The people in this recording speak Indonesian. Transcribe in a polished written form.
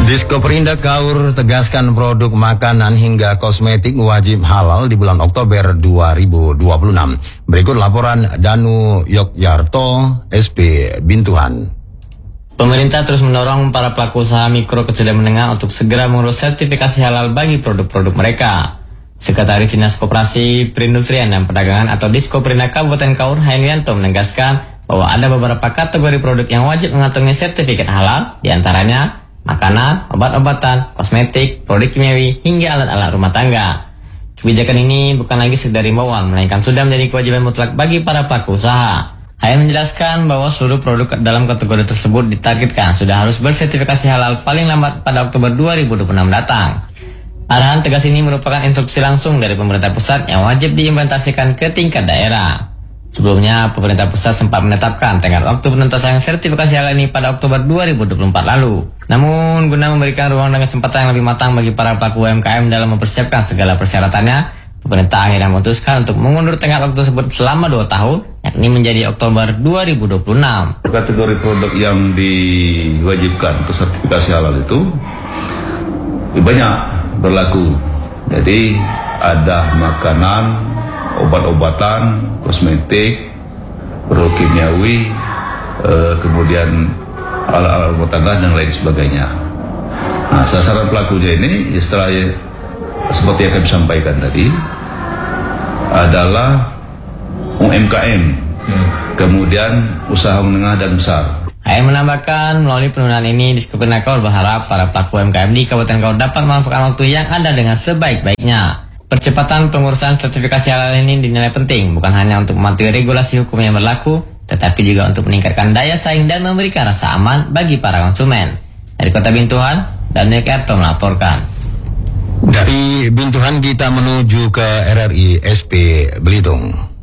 Diskoperindak Kaur tegaskan produk makanan hingga kosmetik wajib halal di bulan Oktober 2026. Berikut laporan Danu Yogyarto, SP Bintuhan. Pemerintah terus mendorong para pelaku usaha mikro kecil dan menengah untuk segera mengurus sertifikasi halal bagi produk-produk mereka. Sekretaris Dinas Koperasi, Perindustrian dan Perdagangan atau Diskoperindak Kabupaten Kaur, Hainianto menegaskan bahwa ada beberapa kategori produk yang wajib mengantongi sertifikat halal, diantaranya makanan, obat-obatan, kosmetik, produk kimiawi, hingga alat-alat rumah tangga. Kebijakan ini bukan lagi sekedar imbauan, melainkan sudah menjadi kewajiban mutlak bagi para pelaku usaha. Hayan menjelaskan bahwa seluruh produk dalam kategori tersebut ditargetkan sudah harus bersertifikasi halal paling lambat pada Oktober 2026 datang. Arahan tegas ini merupakan instruksi langsung dari pemerintah pusat yang wajib diimplementasikan ke tingkat daerah. Sebelumnya, pemerintah pusat sempat menetapkan tenggat waktu penuntasan sertifikasi halal ini pada Oktober 2024 lalu. Namun, guna memberikan ruang dan kesempatan yang lebih matang bagi para pelaku UMKM dalam mempersiapkan segala persyaratannya, pemerintah akhirnya memutuskan untuk mengundur tenggat waktu tersebut selama 2 tahun, yakni menjadi Oktober 2026. Kategori produk yang diwajibkan untuk sertifikasi halal itu banyak berlaku. Jadi, ada makanan, obat-obatan, kosmetik, produk kimiawi, kemudian alat-alat rumah tangga dan lain sebagainya. Nah, sasaran pelakunya ini setelah seperti yang kami sampaikan tadi adalah UMKM, kemudian usaha menengah dan besar. Hayan menambahkan, melalui penundaan ini, Diskoperindak Kaur berharap para pelaku UMKM di Kabupaten Kaur dapat memanfaatkan waktu yang ada dengan sebaik-baiknya. Percepatan pengurusan sertifikasi halal ini dinilai penting, bukan hanya untuk mematuhi regulasi hukum yang berlaku, tetapi juga untuk meningkatkan daya saing dan memberikan rasa aman bagi para konsumen. Dari Kota Bintuhan, Danu Yogyarto melaporkan. Dari Bintuhan kita menuju ke RRI SP Belitung.